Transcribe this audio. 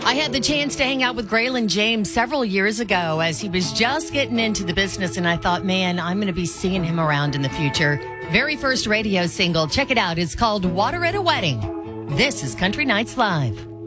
I had the chance to hang out with Graylin James several years ago as he was just getting into the business, and I thought, man, I'm going to be seeing him around in the future. Very first radio single, check it out. It's called Water at a Wedding. This is Country Nights Live.